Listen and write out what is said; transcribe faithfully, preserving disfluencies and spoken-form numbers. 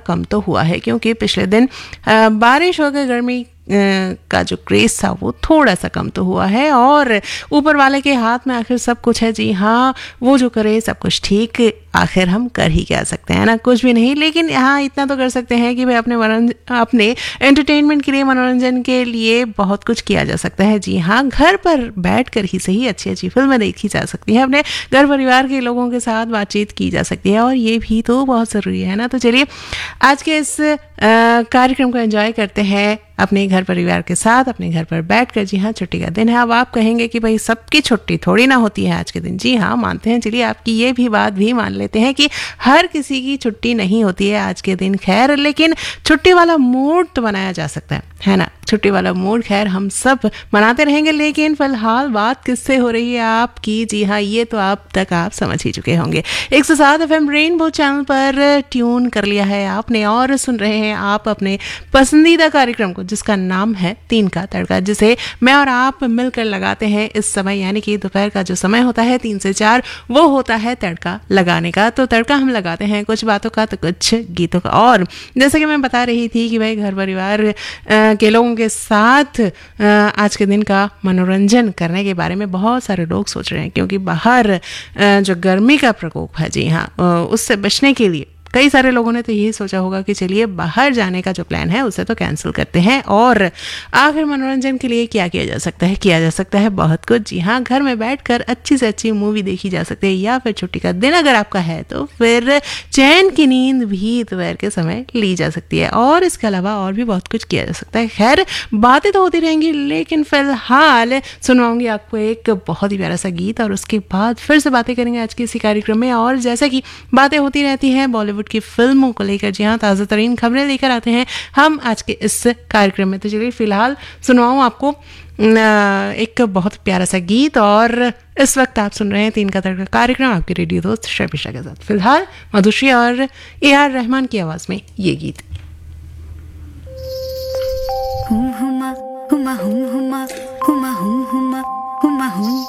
कम तो हुआ है, क्योंकि पिछले दिन बारिश होकर गर्मी का जो क्रेज था वो थोड़ा सा कम तो हुआ है, और ऊपर वाले के हाथ में आखिर सब कुछ है। जी हाँ, वो जो करे सब कुछ ठीक, आखिर हम कर ही क्या सकते हैं ना, कुछ भी नहीं। लेकिन हाँ, इतना तो कर सकते हैं कि भाई अपने मनोरंजन अपने एंटरटेनमेंट के लिए, मनोरंजन के लिए बहुत कुछ किया जा सकता है। जी हाँ, घर पर बैठ कर ही सही अच्छी अच्छी फिल्में देखी जा सकती हैं, अपने घर परिवार के लोगों के साथ बातचीत की जा सकती है, और ये भी तो बहुत ज़रूरी है ना। तो चलिए आज के इस कार्यक्रम को एंजॉय करते हैं अपने घर परिवार के साथ, अपने घर पर बैठकर। जी हाँ, छुट्टी का दिन है। अब आप कहेंगे कि भाई सबकी छुट्टी थोड़ी ना होती है आज के दिन। जी हाँ, मानते हैं, चलिए आपकी ये भी बात भी मान लेते हैं कि हर किसी की छुट्टी नहीं होती है आज के दिन, खैर, लेकिन छुट्टी वाला मूड तो बनाया जा सकता है है ना। छुट्टी वाला मूड खैर हम सब मनाते रहेंगे, लेकिन फिलहाल बात किससे हो रही है आपकी? जी हाँ, ये तो आप तक आप समझ ही चुके होंगे। एक सौ सात एफ एम रेनबो चैनल पर ट्यून कर लिया है आपने, और सुन रहे हैं आप अपने पसंदीदा कार्यक्रम को, जिसका नाम है तीन का तड़का, जिसे मैं और आप मिलकर लगाते हैं इस समय, यानी कि दोपहर का जो समय होता है तीन से चार, वो होता है तड़का लगाने का। तो तड़का हम लगाते हैं कुछ बातों का तो कुछ गीतों का, और जैसे कि मैं बता रही थी कि भाई घर परिवार के लोगों के साथ आज के दिन का मनोरंजन करने के बारे में बहुत सारे लोग सोच रहे हैं, क्योंकि बाहर जो गर्मी का प्रकोप है, जी हाँ, उससे बचने के लिए कई सारे लोगों ने तो यही सोचा होगा कि चलिए बाहर जाने का जो प्लान है उसे तो कैंसिल करते हैं, और आखिर मनोरंजन के लिए क्या किया जा सकता है? किया जा सकता है बहुत कुछ। जी हाँ, घर में बैठकर अच्छी से अच्छी मूवी देखी जा सकती है, या फिर छुट्टी का दिन अगर आपका है तो फिर चैन की नींद भी दोपहर के समय ली जा सकती है, और इसके अलावा और भी बहुत कुछ किया जा सकता है। खैर, बातें तो होती रहेंगी, लेकिन फिलहाल सुनवाऊंगी आपको एक बहुत ही प्यारा सा गीत, और उसके बाद फिर से बातें करेंगे आज के इसी कार्यक्रम में। और जैसा कि बातें होती रहती हैं बॉलीवुड की फिल्मों को लेकर, जी हाँ, ताज़ा तरीन खबरें लेकर आते हैं हम आज के इस कार्यक्रम में। तो चलिए फिलहाल सुनाऊं आपको एक बहुत प्यारा सा गीत, और इस वक्त आप सुन रहे हैं तीन का तड़का कार्यक्रम आपके रेडियो दोस्त शर्मिष्ठा के साथ। फिलहाल मधुश्री और ए आर रहमान की आवाज में ये गीत। हुम हुमा हुमा हुम हुमा हुमा हुम हुमा हुमा हुम